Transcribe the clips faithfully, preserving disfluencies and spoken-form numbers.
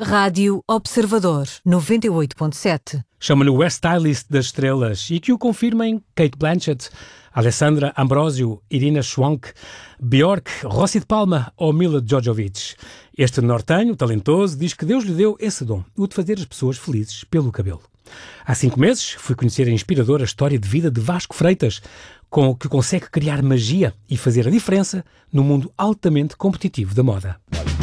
Rádio Observador, noventa e oito ponto sete. Chama-lhe o hairstylist das estrelas e que o confirmem Cate Blanchett, Alessandra Ambrosio, Irina Shayk, Björk, Rossi de Palma ou Mila Djokovic. Este nortenho, talentoso, diz que Deus lhe deu esse dom, o de fazer as pessoas felizes pelo cabelo. Há cinco meses fui conhecer a inspiradora história de vida de Vasco Freitas, com o que consegue criar magia e fazer a diferença no mundo altamente competitivo da moda.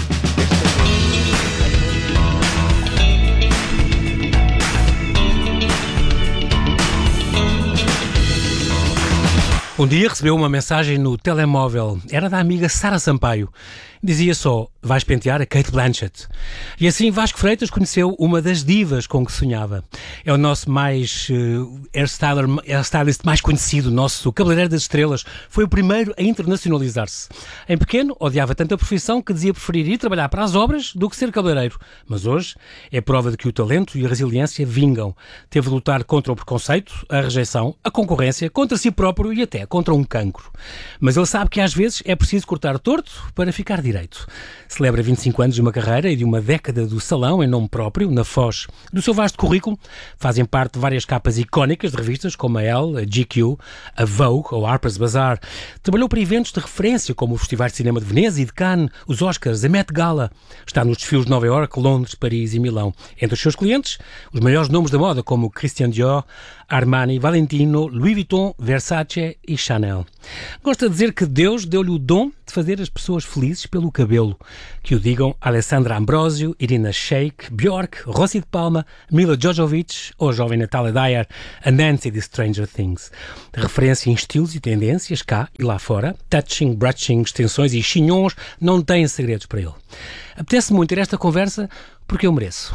Um dia recebeu uma mensagem no telemóvel. Era da amiga Sara Sampaio. Dizia só, vais pentear a Cate Blanchett. E assim Vasco Freitas conheceu uma das divas com que sonhava. É o nosso mais uh, hairstyler, hairstylist mais conhecido, nosso cabeleireiro das estrelas. Foi o primeiro a internacionalizar-se. Em pequeno, odiava tanto a profissão que dizia preferir ir trabalhar para as obras do que ser cabeleireiro. Mas hoje é prova de que o talento e a resiliência vingam. Teve de lutar contra o preconceito, a rejeição, a concorrência, contra si próprio e até contra um cancro. Mas ele sabe que às vezes é preciso cortar torto para ficar direito. Celebra vinte e cinco anos de uma carreira e de uma década do salão em nome próprio, na Foz. Do seu vasto currículo fazem parte várias capas icónicas de revistas como a Elle, a G Q, a Vogue ou a Harper's Bazaar. Trabalhou para eventos de referência como o Festival de Cinema de Veneza e de Cannes, os Oscars, a Met Gala. Está nos desfiles de Nova Iorque, Londres, Paris e Milão. Entre os seus clientes, os maiores nomes da moda como Christian Dior, Armani, Valentino, Louis Vuitton, Versace e Chanel. Gosta de dizer que Deus deu-lhe o dom de fazer as pessoas felizes pelo cabelo. Que o digam Alessandra Ambrosio, Irina Shayk, Björk, Rossi de Palma, Mila Djokovic ou a jovem Natalia Dyer, a Nancy de Stranger Things. De referência em estilos e tendências cá e lá fora, touching, brushing, extensões e chignons não têm segredos para ele. Apetece muito ter esta conversa porque eu mereço.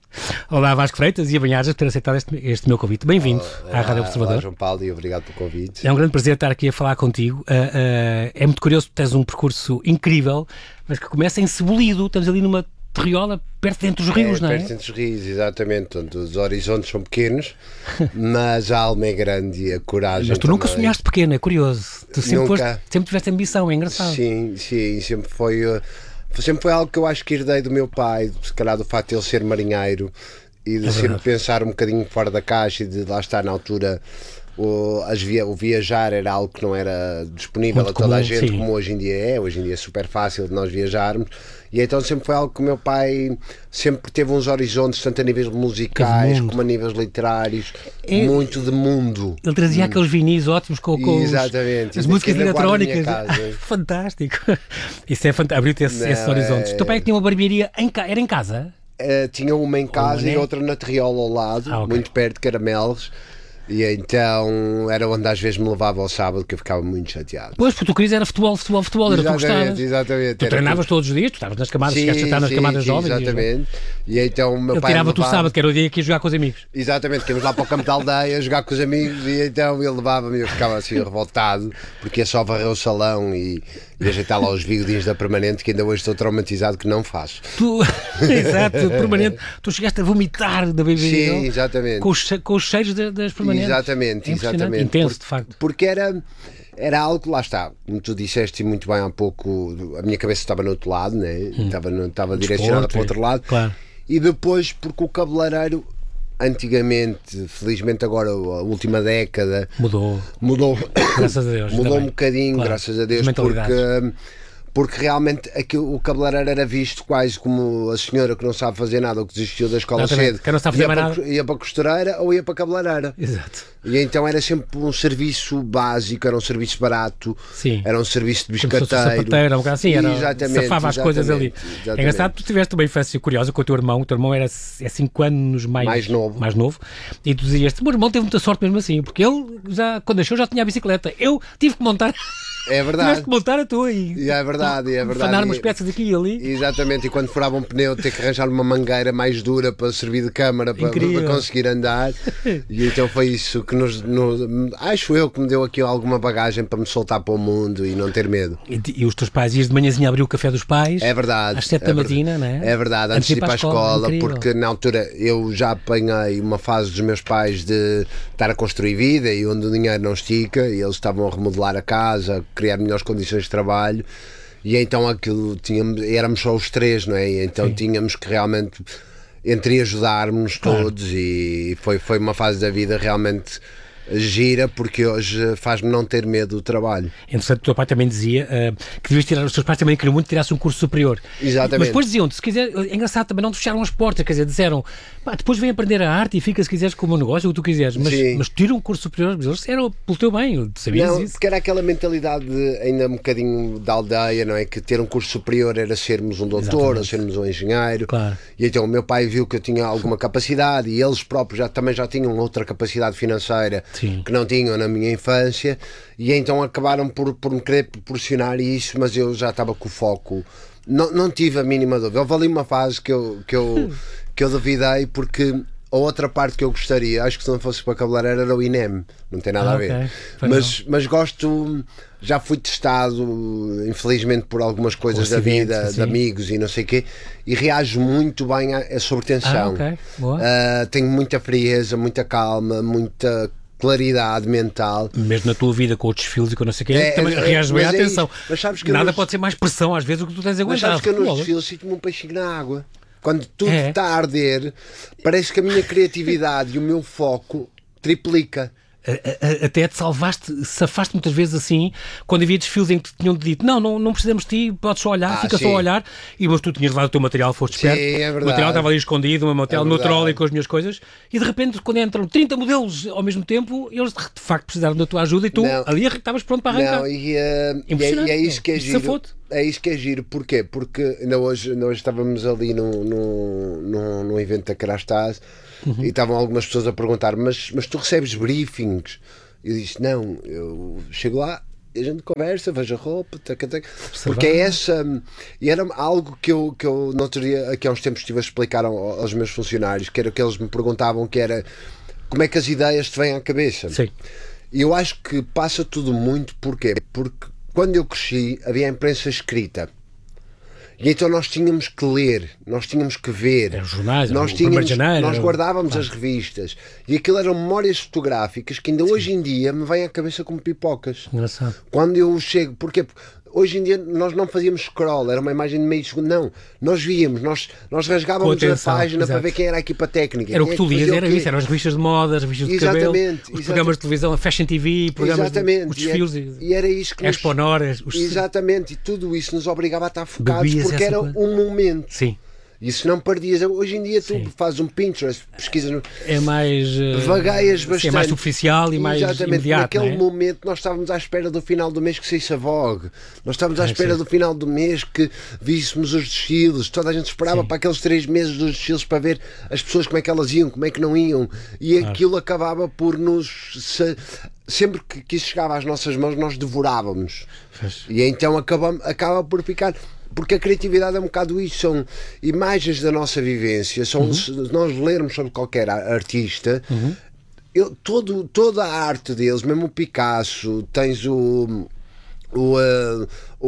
Olá Vasco Freitas e a Banhajas por ter aceitado este, este meu convite. Bem-vindo à Rádio Observador. Olá João Paulo e obrigado pelo convite. É um grande prazer estar aqui a falar contigo. Uh, uh, é muito curioso, tens um percurso incrível, mas que começa em Cebulido. Estamos ali numa terriola perto dentro dos rios, é, não é? Perto dentro dos rios, exatamente. Onde os horizontes são pequenos, mas a alma é grande e a coragem. Mas tu nunca também. sonhaste pequeno, é curioso. Tu sempre, Nunca. Foste, sempre tiveste ambição, é engraçado. Sim, sim, sempre foi, uh, sempre foi algo que eu acho que herdei do meu pai, se calhar do facto de ele ser marinheiro. E de é sempre verdade. Pensar um bocadinho fora da caixa e de lá estar na altura o, as via, o viajar era algo que não era disponível muito a toda comum, a gente, sim. Como hoje em dia é. Hoje em dia é super fácil de nós viajarmos. E então sempre foi algo que o meu pai sempre teve uns horizontes, tanto a níveis musicais como a níveis literários, é, muito de mundo. Ele trazia hum. aqueles vinis ótimos com, com exatamente. Os, as músicas eletrónicas. Fantástico. Isso é fantástico. Abriu-te esses, esses horizontes. O teu pai é que tinha uma barbearia, em ca... era em casa? Uh, tinha uma em casa oh, e outra na Terriola ao lado, ah, okay. Muito perto de Caramelos. E então era onde às vezes me levava ao sábado, que eu ficava muito chateado. Pois, porque tu querias era futebol, futebol, futebol, era exatamente, tu gostavas. Exatamente. Tu treinavas tudo. Todos os dias, tu estavas nas camadas, chegaste a estar nas sim, camadas sim, jovens. Exatamente. E, e então o meu ele pai tirava-te o levava... sábado, que era o dia que ia jogar com os amigos. Exatamente, que íamos lá para o campo da aldeia jogar com os amigos e então ele levava-me e eu ficava assim revoltado, porque é só varrer o salão e, e ajeitar lá os bigodinhos da Permanente, que ainda hoje estou traumatizado que não faço. Tu, exato, Permanente. Tu chegaste a vomitar da bebida. Sim, exatamente. Com os, com os cheiros das Permanentes. Exatamente, é exatamente. Intenso, de facto. Porque era, era algo que lá está, como tu disseste muito bem há pouco, a minha cabeça estava no outro lado, né? hum. estava, no, estava direcionada para o outro lado. Claro. E depois, porque o cabeleireiro, antigamente, felizmente agora, a última década, mudou. Mudou, graças a Deus. Mudou um bocadinho, claro. Graças a Deus, porque. Porque realmente aquilo, o cabeleireiro era visto quase como a senhora que não sabe fazer nada ou que desistiu da escola Exatamente. cedo, que não sabe fazer ia, mais para, nada. ia para a costureira ou ia para a cabeleireira. Exato. E então era sempre um serviço básico, era um serviço barato. Sim. Era um serviço de biscateiro. Sapateiro, um assim, era, exatamente, safava as coisas ali. Exatamente. É engraçado, tu tiveste uma infância curiosa com o teu irmão. O teu irmão era é cinco anos mais, mais, novo. mais novo. E tu dizias, o meu irmão teve muita sorte mesmo assim, porque ele, já, quando nasceu, já tinha a bicicleta. Eu tive que montar. É verdade. Tiveste que montar a tua e. E é verdade, é verdade. Fanar umas peças aqui e ali. Exatamente, e quando furava um pneu, ter que arranjar uma mangueira mais dura para servir de câmara para, para conseguir andar. E então foi isso que nos, nos. Acho eu que me deu aqui alguma bagagem para me soltar para o mundo e não ter medo. E, e os teus pais ias de manhãzinha abrir o café dos pais? É verdade. Às sete é da matina, não é? É verdade, antes de ir para a escola, escola porque na altura eu já apanhei uma fase dos meus pais de estar a construir vida e onde o dinheiro não estica, e eles estavam a remodelar a casa, a criar melhores condições de trabalho. E então aquilo, tínhamos, éramos só os três, não é? E então Sim. tínhamos que realmente entre ajudarmos claro. todos e foi, foi uma fase da vida realmente gira, porque hoje faz-me não ter medo do trabalho. Entretanto, o teu pai também dizia uh, que devias tirar, os teus pais também queriam muito que tirasse um curso superior. Exatamente. Mas depois diziam-te, se quiser, é engraçado, também não te fecharam as portas, quer dizer, disseram, pá, depois vem aprender a arte e fica se quiseres com o meu negócio, o que tu quiseres, mas, mas tira um curso superior, mas eles era pelo teu bem, sabias não, isso? Porque era aquela mentalidade de, ainda um bocadinho da aldeia, não é? Que ter um curso superior era sermos um doutor, Exatamente. ou sermos um engenheiro. Claro. E então o meu pai viu que eu tinha alguma capacidade e eles próprios já, também já tinham outra capacidade financeira Sim. que não tinham na minha infância, e então acabaram por, por me querer proporcionar isso, mas eu já estava com o foco, não, não tive a mínima dúvida. Houve ali uma fase que eu, que eu, que eu duvidei, porque a outra parte que eu gostaria, acho que se não fosse para cabeleireiro era o I N E M, não tem nada ah, a ver, okay. mas, mas gosto, já fui testado infelizmente por algumas coisas da vida, assim. de amigos e não sei o quê, e reajo muito bem a, a sobre tensão. Ah, okay. Boa. Uh, tenho muita frieza, muita calma, muita claridade mental. Mesmo na tua vida com os desfiles e com não sei o quê, é, também é, reages bem à é atenção. Mas sabes que Nada nos... pode ser mais pressão às vezes do que tu tens aguentado. Mas sabes que eu nos desfiles sinto-me um peixinho na água. Quando tudo é. está a arder, parece que a minha criatividade e o meu foco triplica. Até te salvaste, safaste muitas vezes assim, quando havia desfiles em que te tinham dito não, não, não precisamos de ti, podes só olhar, ah, fica sim. só a olhar, e mas tu tinhas levado o teu material, foste esperto, é o material estava ali escondido, o material é no trolley com as minhas coisas, e de repente quando entram trinta modelos ao mesmo tempo, eles de facto precisaram da tua ajuda e tu não. ali estavas pronto para arrancar. Não, e, uh, e, é, e é isso que é giro. É isso que é giro, porquê? Porque ainda hoje, ainda hoje estávamos ali num, num, num, num evento da Carastase uhum. e estavam algumas pessoas a perguntar, mas, mas tu recebes briefings? Eu disse, não, eu chego lá, a gente conversa, vejo a roupa, taca, taca, porque é essa, e era algo que eu, que eu no outro dia, aqui há uns tempos estive a explicar aos meus funcionários, que era o que eles me perguntavam, que era como é que as ideias te vêm à cabeça. Sim. E eu acho que passa tudo muito, porquê? Porque quando eu cresci havia a imprensa escrita. E então nós tínhamos que ler, nós tínhamos que ver, é, os jornais, nós, o tínhamos, janeiro, nós guardávamos claro. as revistas e aquilo eram memórias fotográficas que ainda Sim. hoje em dia me vêm à cabeça como pipocas. Engraçado. Quando eu chego, porque hoje em dia nós não fazíamos scroll, era uma imagem de meio segundo, não, nós víamos, nós, nós rasgávamos atenção, a página exato. para ver quem era a equipa técnica. Era o que tu lias, era isso, eram as revistas de moda, as revistas de exatamente, cabelo, os exatamente. programas de televisão, a Fashion T V, programas exatamente. de, os desfiles, e, era, e era isso que Expo Nor, os... exatamente, e tudo isso nos obrigava a estar focados Bebias porque era coisa. um momento. Sim. E se não perdias, hoje em dia tu Sim. fazes um Pinterest, pesquisas no... é mais uh, vagueias bastante, é mais superficial e mais exatamente, imediato. Naquele não é? momento nós estávamos à espera do final do mês que saísse a Vogue, nós estávamos à é, espera sim. do final do mês que víssemos os desfiles, toda a gente esperava sim. para aqueles três meses dos desfiles para ver as pessoas como é que elas iam, como é que não iam, e claro. aquilo acabava por nos... Se, sempre que, que isso chegava às nossas mãos nós devorávamos. Fez. E então acaba, acaba por ficar... Porque a criatividade é um bocado isso, são imagens da nossa vivência, são, uhum. se nós lermos sobre qualquer artista, uhum. eu, todo, toda a arte deles, mesmo o Picasso, tens o... O, uh,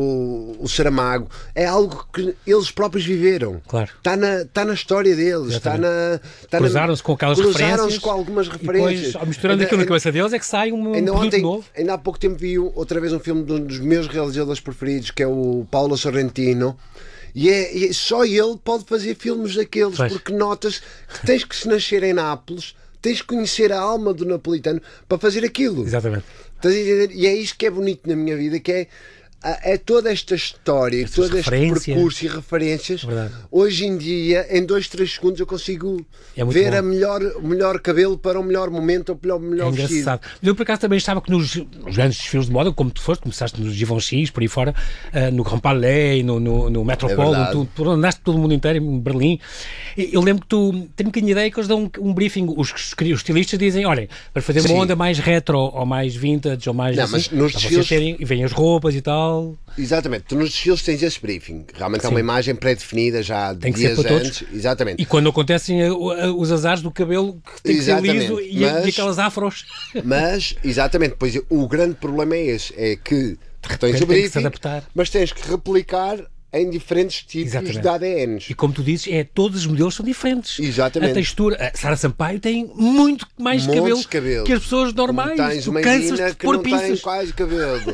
o, o Saramago, é algo que eles próprios viveram. Claro. Está na, tá na história deles. Está na, tá cruzaram-se com aquelas cruzaram-se referências. com algumas referências. E depois, misturando aquilo na cabeça deles, é que sai um ainda produto ontem, novo. Ainda há pouco tempo vi outra vez um filme de um dos meus realizadores preferidos, que é o Paulo Sorrentino. E, é, e só ele pode fazer filmes daqueles, pois. Porque notas que tens que se nascer em Nápoles, tens que conhecer a alma do napolitano para fazer aquilo. Exatamente. E é isso que é bonito na minha vida, que é, é toda esta história, Essas todo este percurso e referências. Verdade. Hoje em dia, em dois, três segundos, eu consigo é ver bom. a melhor, o melhor cabelo para o melhor momento ou para o melhor é vestido. Engraçado. Eu, por acaso, também estava que nos, nos grandes desfiles de moda, como tu foste, começaste nos Givenchy, por aí fora, uh, no Grand Palais, no, no, no Metropole, é tu, tu andaste todo o mundo inteiro, em Berlim. Eu lembro que tu tens um bocadinho de ideia que eles dão um, um briefing, os, os estilistas dizem, olhem, para fazer Sim. uma onda mais retro, ou mais vintage, ou mais Não, assim, mas nos desfiles... terem, e vêm as roupas e tal... Exatamente, tu nos desfiles tens esse briefing, realmente Sim. é uma imagem pré-definida já de dias antes. Todos. Exatamente. E quando acontecem os azares do cabelo que tem que ser liso e, mas, e aquelas afros. Mas, exatamente, pois o grande problema é esse, é que tens o briefing, mas tens que replicar em diferentes tipos exatamente. De A D Ns. E como tu dizes, é, todos os modelos são diferentes. Exatamente. A textura... A Sara Sampaio tem muito mais cabelo, cabelo que as pessoas normais. Tens tu uma cansas de que pôr não pinças. tem quase cabelo.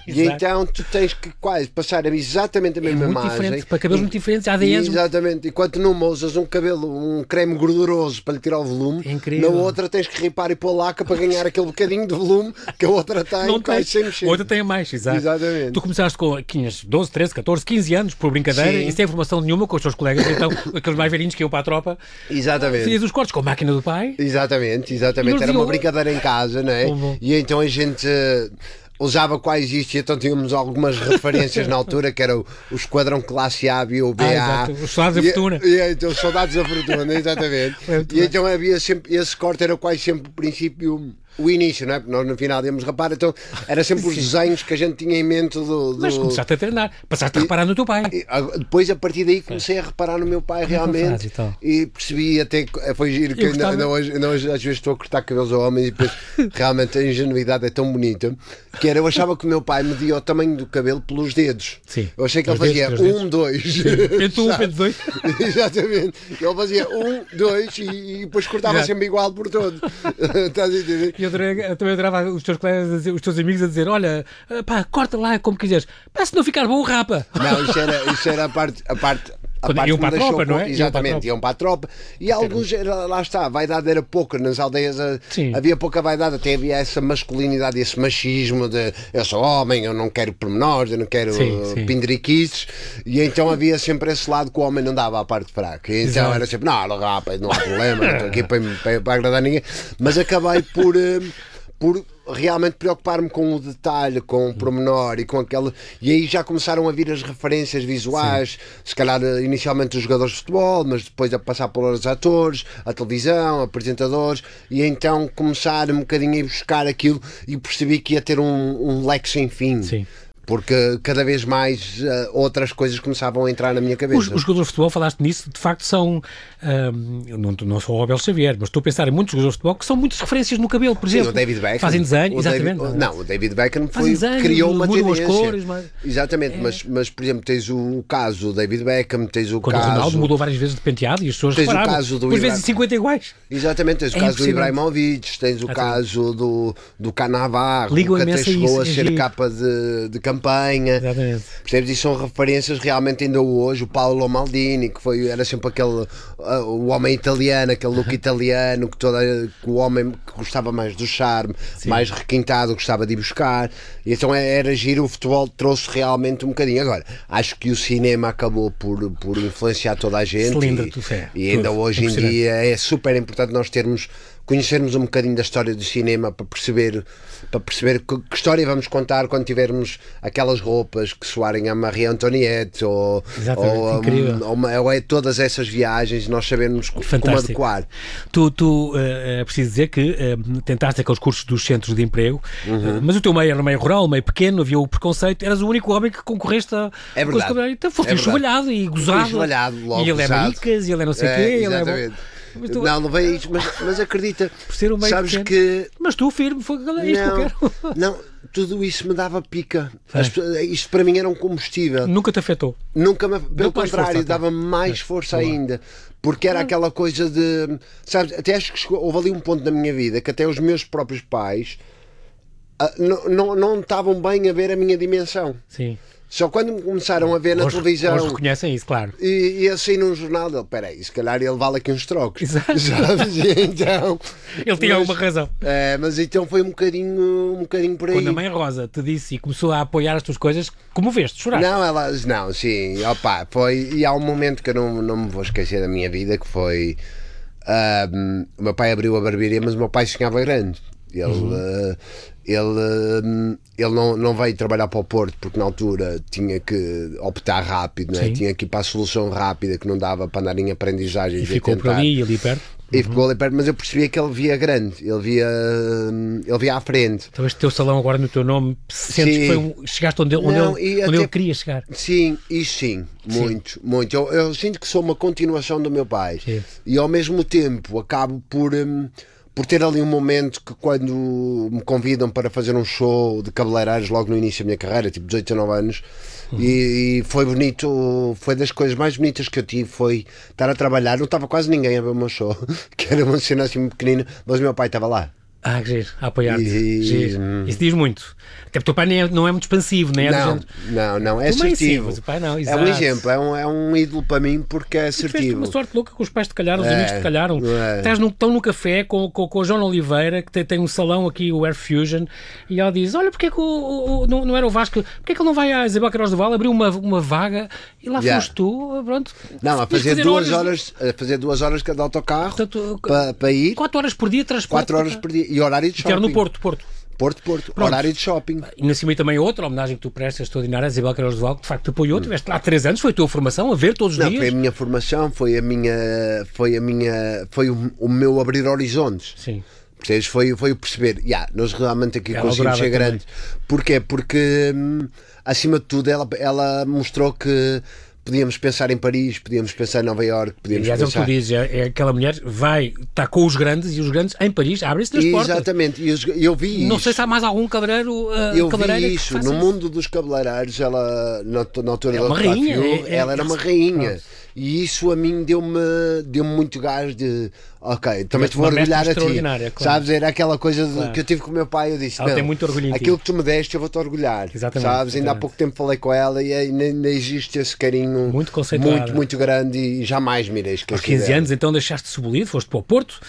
E então tu tens que quase passar exatamente a mesma é muito imagem. Diferente, para cabelos e, muito diferentes, A D Ns. Exatamente. Enquanto numa usas um cabelo, um creme gorduroso para lhe tirar o volume, é incrível. Na outra tens que ripar e pôr laca para ganhar aquele bocadinho de volume que a outra tem. Não tem. Sem mexer. A outra tem a mais, exato. Exatamente. Tu começaste com tinhas doze, treze, catorze, quinze anos, por brincadeira, Sim. e sem formação nenhuma com os teus colegas, então aqueles mais velhinhos que iam para a tropa. Exatamente. Fazias os cortes com a máquina do pai. Exatamente, exatamente. Era uma brincadeira em casa, não é? Bom. E então a gente uh, usava quase isto, e então tínhamos algumas referências na altura, que era o, o Esquadrão Classe A, B, o B A. Ah, os Soldados da Fortuna. E, e, então, os Soldados da Fortuna, exatamente. É E então havia sempre, esse corte era quase sempre o princípio, o início, não é? Porque nós no final íamos rapar, então era sempre os desenhos que a gente tinha em mente do. do... Mas começaste a treinar, passaste a reparar no teu pai. E, depois, a partir daí, comecei a reparar no meu pai realmente então. e percebi até que foi giro que Eu ainda, gostava- ainda hoje, ainda hoje às vezes estou a cortar cabelos ao homem e depois realmente a ingenuidade é tão bonita que era, eu achava que o meu pai media o tamanho do cabelo pelos dedos. Sim. Eu achei que ele Pelos fazia dedos, pelos um, dois. Pente um, pente dois. Exatamente. Ele fazia um, dois e, e depois cortava Exato. sempre igual por todo. Estás a entender? E eu, adorei, eu também adorava os teus colegas, a dizer, os teus amigos a dizer: olha, pá, corta lá como quiseres, pá, se não ficar bom, rapa. Não, isso era, isso era a parte. A parte a Quando parte iam que me para a deixou tropa, não é? com- Iam para a Exatamente, tropa. iam para a tropa. E alguns, era, lá está, a vaidade era pouca. Nas aldeias a- Sim. havia pouca vaidade, até havia essa masculinidade, esse machismo de eu sou homem, eu não quero pormenores, eu não quero Sim, uh, sim. pindriquices. E então havia sempre esse lado que o homem não dava à parte fraca. E então Exato. era sempre, não, não, rapaz, não há problema, não estou aqui para, para, para agradar ninguém. Mas acabei por. uh, por realmente preocupar-me com o detalhe, com o pormenor e com aquele. E aí já começaram a vir as referências visuais, se calhar inicialmente os jogadores de futebol, mas depois a passar pelos atores, a televisão, apresentadores, e então começar um bocadinho a ir buscar aquilo e percebi que ia ter um, um leque sem fim. Sim. Porque cada vez mais uh, outras coisas começavam a entrar na minha cabeça. Os, os jogadores de futebol, falaste nisso, de facto são. hum, eu não, não sou o Abel Xavier, mas estou a pensar em muitos jogadores de futebol que são muitas referências no cabelo, por Sim, exemplo. o David Beckham. Fazem desenho, O exatamente. David- não, o David Beckham Fazem foi, desenho, criou uma mudam as tendência. cores, mas- Exatamente, É. mas, mas por exemplo, tens o caso do David Beckham, tens o Quando o caso. Ronaldo mudou várias vezes de penteado e as pessoas Tens o reparavam. caso do Depois Ibra- vezes cinquenta iguais. Exatamente, tens o É caso do impressionante. Ibrahimovic, tens o Ah, caso do, do Cannavaro, Ligam que até imenso a chegou isso, a é ser giro. capa de, de campanha. Exatamente. Percebes? E são referências realmente ainda hoje. O Paolo Maldini, que foi, era sempre aquele uh, o homem italiano, aquele look italiano, que, toda, que o homem que gostava mais do charme, Sim. mais requintado, gostava de ir buscar. E então era giro, o futebol trouxe realmente um bocadinho. Agora, acho que o cinema acabou por, por influenciar toda a gente. Cilindro, e, tu fé, e ainda tudo. hoje em Impressionante. dia é super importante nós termos, conhecermos um bocadinho da história do cinema para perceber, para perceber que, que história vamos contar quando tivermos aquelas roupas que soarem a Marie Antoinette ou, Exatamente, ou, a- incrível. ou, uma- ou é todas essas viagens, nós sabemos como Fantástico. adequar. Tu, tu eh, é preciso dizer que eh, tentaste aqueles cursos dos centros de emprego, Uhum. eh, mas o teu meio era meio rural, meio pequeno, havia o preconceito, eras o único homem que concorreste a. É verdade. coisa- Então foste É verdade. enxovalhado e gozado. enxovalhado, logo e ele é gozado. maricas, e ele é não sei o É, quê, ele é. exatamente. Mas tu- Não, não veio isso, mas, mas acredita, Por ser um meio sabes pequeno. que Mas tu, firme, foi é isto que eu não, quero. não, tudo isso me dava pica. É. As pessoas- isto para mim era um combustível. Nunca te afetou. Nunca me, pelo mais força, contrário, então. dava mais É, força boa. ainda. Porque era aquela coisa de. Sabes, até acho que chegou, houve ali um ponto na minha vida que até os meus próprios pais ah, não, não, não estavam bem a ver a minha dimensão. Sim. Só quando me começaram a ver na Hoje- televisão. Hoje reconhecem isso, claro. E, e assim num jornal, ele, peraí, se calhar ele vale aqui uns trocos. Exato. Sabes? E então. Ele tinha mas- alguma razão. É, mas então foi um bocadinho, um bocadinho por aí. Quando a mãe Rosa te disse e começou a apoiar as tuas coisas, comoveste, choraste. Não, ela, não, sim, opa, foi, e há um momento que eu não, não me vou esquecer da minha vida, que foi, ahm, o meu pai abriu a barbearia, mas o meu pai sonhava grande. Ele, Uhum. eh, ele, hum, ele não, não veio trabalhar para o Porto porque na altura tinha que optar rápido, não é? Sim. Tinha que ir para a solução rápida, que não dava para andar em aprendizagem E ficou por ali, ali perto. E ficou ali perto, mas eu percebia que ele via grande, ele via, hum, ele via à frente. Então este teu salão agora no teu nome, sentes Sim. que foi um, chegaste onde, onde, Não, ele, e onde até- ele queria chegar. Sim, isso sim, muito, muito. Eu, eu sinto que sou uma continuação do meu pai. Sim. E ao mesmo tempo acabo por, hum, por ter ali um momento que quando me convidam para fazer um show de cabeleireiros logo no início da minha carreira, tipo dezoito, dezenove anos, Uhum. e, e foi bonito, foi das coisas mais bonitas que eu tive, foi estar a trabalhar, não estava quase ninguém a ver o meu show, que era uma cena assim pequenina, mas o meu pai estava lá. Ah, que giro, a apoiar-te. E- Giro. Isso diz muito. Até porque o teu pai nem é, não é muito expansivo, nem é do Não, género. não, não, é Tu mãe sim, assertivo. mas o pai não, É um exato. exemplo, é um, é um ídolo para mim porque é Tu tiveste assertivo. uma sorte louca que os pais te calharam, os É, amigos te calharam. é. Estás no, estão no café com, com, com o João Oliveira, que tem, tem um salão aqui, o Air Fusion, e ela diz: olha, porque é que o, o- o- não, não era o Vasco, porque é que ele não vai à Isabel Queiroz do Val, abriu uma, uma vaga e lá Yeah. foste tu, pronto. Não, a Tinhas que fazer duas horas- horas, a fazer duas horas cada autocarro Portanto, para, para ir, quatro horas por dia, transporte. quatro horas por dia e horário de Que era shopping. no Porto, Porto. Porto, Porto, Pronto. horário de shopping. E na cima aí também outra homenagem que tu prestas extraordinária a Isabel Queiroz do Val, que de facto te apoiou, tiveste lá três anos, foi a tua formação, a ver todos os Não, dias. foi a minha formação, foi a minha, foi a minha, foi o, o meu abrir horizontes. Sim. Percebes? Foi, foi o perceber, yeah, nós realmente aqui Ela conseguimos adorava ser também. grandes. Porquê? Porque, hum, acima de tudo, ela, ela mostrou que podíamos pensar em Paris, podíamos pensar em Nova Iorque, podíamos Aliás, é o que tu pensar... dizes, é, é aquela mulher vai, está com os grandes e os grandes em Paris abrem-se as portas. Exatamente, e eu, eu vi Não isso. sei se há mais algum cabeleireiro, uh, Eu cabeleireira vi que isso, faça no mundo dos cabeleireiros, ela, na, na altura É da uma rainha, Coiffure, é- é- ela era uma rainha. E isso a mim deu-me deu muito gás de, ok, também te vou uma mestra orgulhar a ti. extraordinária, claro. Sabes, era aquela coisa de- Claro. que eu tive com o meu pai, eu disse, Ela não, tem muito orgulho em ti. aquilo que tu me deste eu vou-te orgulhar. Exatamente, Sabes, ainda há exatamente. pouco tempo falei com ela e ainda, ainda existe esse carinho Muito conceituada. muito, muito grande e jamais me irei Aos esquecer quinze dela. anos, então deixaste Cebolito, foste para o Porto,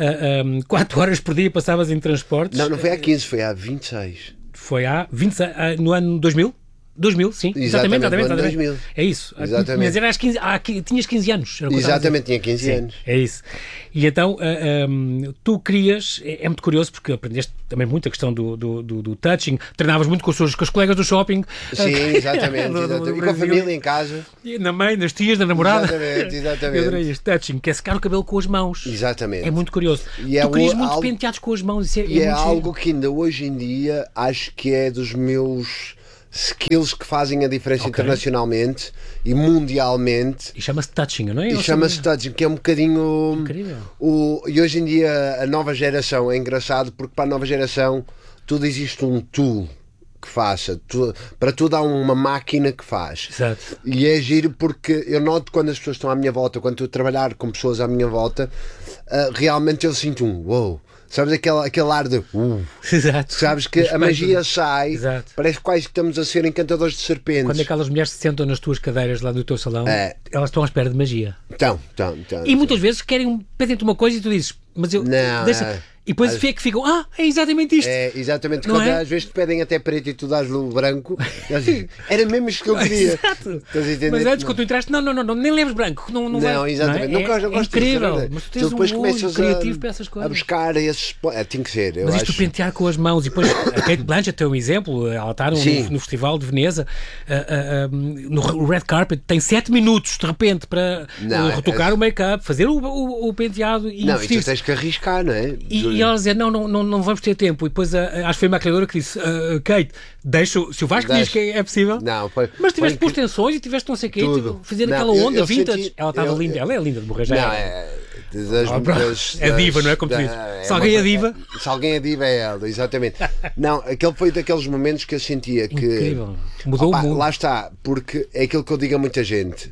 quatro horas por dia passavas em transportes. Não, não foi há quinze, foi há vinte e seis. Foi há vinte, ah, no ano dois mil? dois mil, sim. Exatamente, Exatamente, exatamente. no ano exatamente. dois mil. É isso. Exatamente. Tinhas, eras quinze, ah, qui- tinhas quinze anos. Era o que eu estava a dizer. Exatamente, tinha quinze Sim, anos. é isso. E então, ah, um, tu querias, é, é muito curioso porque aprendeste também muito a questão do, do, do, do touching, treinavas muito com os, seus, com os colegas do shopping. Sim, exatamente, Do- do- do exatamente. E com a Brasil. família em casa. E na mãe, nas tias, na namorada. Exatamente, exatamente. Eu adorei este touching, que é secar o cabelo com as mãos. Exatamente. É muito curioso. E é tu querias o- muito algo- penteados com as mãos. Isso é, E é, muito giro. algo que ainda hoje em dia acho que é dos meus skills que fazem a diferença Ok. internacionalmente e mundialmente. E chama-se touching, não é? E Eu chama-se sabia. touching, que é um bocadinho. Incrível. O, e hoje em dia a nova geração é engraçado porque para a nova geração tudo existe um tool que faça. Tu, para tudo há uma máquina que faz. Exato. E é giro porque eu noto quando as pessoas estão à minha volta, quando estou a trabalhar com pessoas à minha volta, ah, realmente eu sinto um wow. Sabes aquele, aquele ar de uh, Exato. sabes que a Respeito. magia sai, Exato. parece quase que estamos a ser encantadores de serpentes. Quando aquelas mulheres se sentam nas tuas cadeiras lá do teu salão, É. elas estão à espera de magia. Então, então, então. E muitas vezes querem, pedem-te uma coisa e tu dizes, mas eu. Não, deixa- é. E depois Às- fica, ficam, ah, é exatamente isto. É, exatamente, Não quando é? às vezes te pedem até preto e tu dás no branco, eles dizem, era mesmo isto que eu queria. Exato. Estás a entender? Mas antes, Não. quando tu entraste, não, não, não, não nem lembres branco. Não, não, Não, vai, exatamente. Não é? Não, gosto- é, não é gosto disso, incrível. é? Mas tu Se tens um depois olho começas criativo a, para essas a coisas. buscar esses. É, tem que ser. Eu Mas acho. isto de pentear com as mãos e depois a Kate Blanchett é um exemplo, ela está no, Sim. no, no Festival de Veneza, ah, ah, ah, no Red Carpet, tem sete minutos de repente para Não, ah, retocar é- o make-up, fazer o, o, o penteado e Não, e tu vestir-se. tens que arriscar, não é? E, e ela dizia, não, não, não, não vamos ter tempo. E depois a, a, acho que foi uma criadora que disse, "Ah, Kate, deixa, o- se o Vasco diz Deixa. que é possível, Não, foi. mas tiveste foi pôs tensões e tiveste não sei o quê, Tudo. tipo, fazer Não, aquela eu- onda eu vintage. senti- ela estava eu- linda, ela é linda de morrer já. Não, era. é. Das, Oh, pronto. das- É diva, das- não é como tu da- dizes? Se alguém é diva- Se alguém é diva, é ela, exatamente. Não, aquele foi daqueles momentos que eu sentia que. Incrível. Mudou Opa, o mundo. Lá está, porque é aquilo que eu digo a muita gente.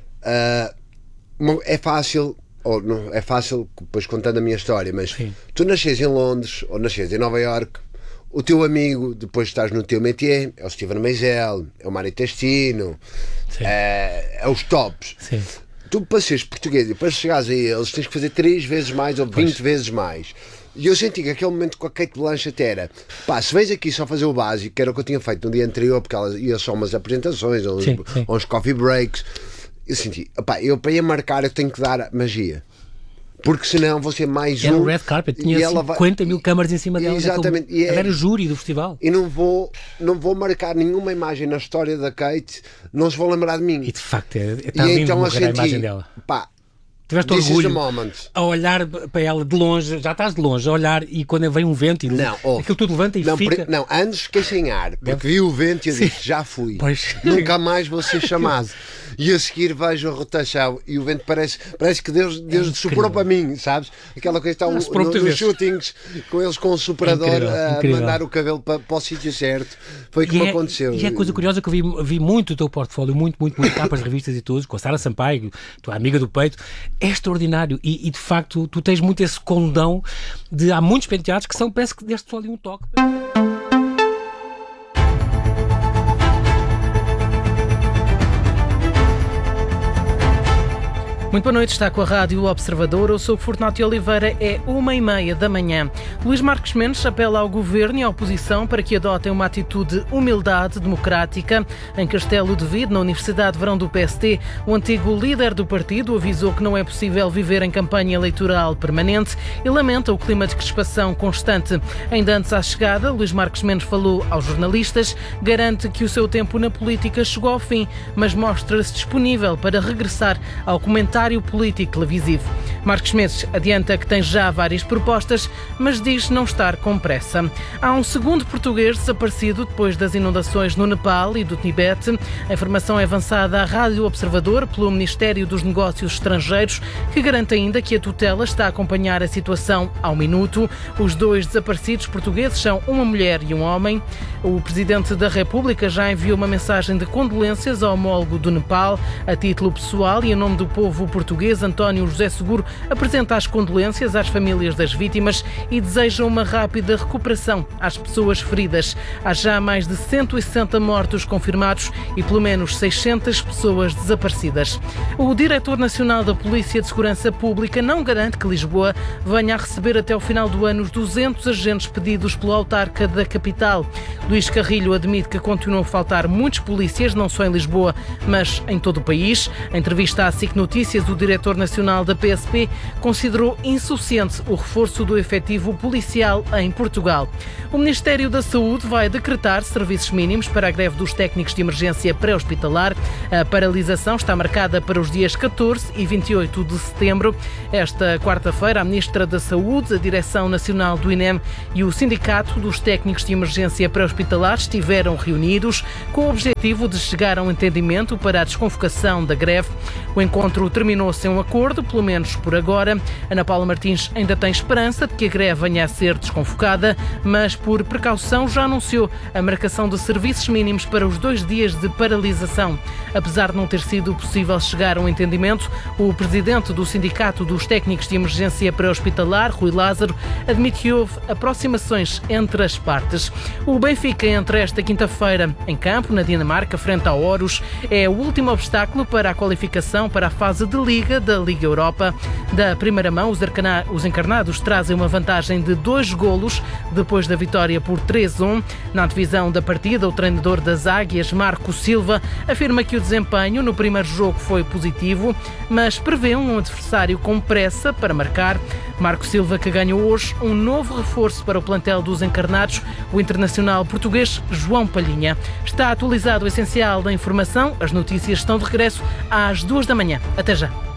Ah, não- é fácil, ou não é fácil, depois contando a minha história, mas Sim. tu nasces em Londres ou nasces em Nova Iorque, o teu amigo, depois estás no teu métier, é o Steven Meisel, é o Mário Testino, Sim. é, é os tops. Sim. Tu, para seres português e para chegares a eles, tens que fazer três vezes mais ou vinte vezes mais. E eu senti que aquele momento com a Kate Blanchett era, pá, se vens aqui só fazer o básico, que era o que eu tinha feito no dia anterior, porque ela ia só umas apresentações, uns, Sim, sim. uns coffee breaks, eu senti, pá, eu para ir marcar eu tenho que dar magia. Porque senão vou ser mais Era um. o Red Carpet, tinha e ela vai- cinquenta mil câmaras em cima dela. Exatamente. naquele- E é- Ela era júri do festival. E não vou, não vou marcar nenhuma imagem na história da Kate, não se vão lembrar de mim. E de facto, é, está E lindo então eu morrer a senti, imagem dela. pá, Tiveste this is the orgulho moment. a olhar para ela de longe, já estás de longe, a olhar e quando vem um vento e Não, oh, aquilo tudo levanta e não, fica. pre- não, antes fiquei sem ar, porque vi o vento e eu disse, já fui. Pois. Nunca mais vou ser chamado. E a seguir vejo a rotação e o vento parece, parece que Deus, Deus É soprou incrível. para mim, sabes? Aquela coisa que está um, soprou no, muitas nos vezes. shootings com eles com o soprador Incrível, a incrível. mandar o cabelo para, para o sítio certo. Foi E como é, aconteceu. e é coisa curiosa que eu vi, vi muito o teu portfólio, muito, muito, muito capas de revistas e tudo, com a Sara Sampaio, tua amiga do peito, é extraordinário e, e de facto tu tens muito esse condão de há muitos penteados que são, parece que deste só ali um toque. Muito boa noite, está com a Rádio Observador. Eu sou o Fortunato Oliveira, é uma e meia da manhã. Luís Marques Mendes apela ao Governo e à oposição para que adotem uma atitude de humildade democrática. Em Castelo de Vide, na Universidade de Verão do P S T, o antigo líder do partido avisou que não é possível viver em campanha eleitoral permanente e lamenta o clima de crispação constante. Ainda antes à chegada, Luís Marques Mendes falou aos jornalistas, garante que o seu tempo na política chegou ao fim, mas mostra-se disponível para regressar ao comentário político televisivo. Marques Mendes adianta que tem já várias propostas, mas diz não estar com pressa. Há um segundo português desaparecido depois das inundações no Nepal e do Tibete. A informação é avançada à Rádio Observador pelo Ministério dos Negócios Estrangeiros, que garante ainda que a tutela está a acompanhar a situação ao minuto. Os dois desaparecidos portugueses são uma mulher e um homem. O Presidente da República já enviou uma mensagem de condolências ao homólogo do Nepal. A título pessoal e em nome do povo português, António José Seguro apresenta as condolências às famílias das vítimas e deseja uma rápida recuperação às pessoas feridas. Há já mais de cento e sessenta mortos confirmados e pelo menos seiscentas pessoas desaparecidas. O Diretor Nacional da Polícia de Segurança Pública não garante que Lisboa venha a receber até o final do ano os duzentos agentes pedidos pelo autarca da capital. Luís Carrilho admite que continuam a faltar muitos polícias, não só em Lisboa, mas em todo o país. Em entrevista à S I C Notícias, o Diretor Nacional da P S P considerou insuficiente o reforço do efetivo policial em Portugal. O Ministério da Saúde vai decretar serviços mínimos para a greve dos técnicos de emergência pré-hospitalar. A paralisação está marcada para os dias catorze e vinte e oito de setembro. Esta quarta-feira, a Ministra da Saúde, a Direção Nacional do I N E M e o Sindicato dos Técnicos de Emergência Pré-Hospitalar estiveram reunidos com o objetivo de chegar a um entendimento para a desconvocação da greve. O encontro terminou sem um acordo, pelo menos por agora. Ana Paula Martins ainda tem esperança de que a greve venha a ser desconvocada, mas por precaução já anunciou a marcação de serviços mínimos para os dois dias de paralisação. Apesar de não ter sido possível chegar a um entendimento, o presidente do Sindicato dos Técnicos de Emergência Pré-Hospitalar, Rui Lázaro, admite que houve aproximações entre as partes. O Benfica entra esta quinta-feira em campo, na Dinamarca, frente ao Aarhus. É o último obstáculo para a qualificação para a fase de Liga da Liga Europa. Da primeira mão, os encarnados trazem uma vantagem de dois golos depois da vitória por três a um. Na divisão da partida, o treinador das Águias, Marco Silva, afirma que o desempenho no primeiro jogo foi positivo, mas prevê um adversário com pressa para marcar. Marco Silva, que ganhou hoje um novo reforço para o plantel dos encarnados, o internacional português João Palhinha. Está atualizado o essencial da informação. As notícias estão de regresso às duas da manhã. Até já.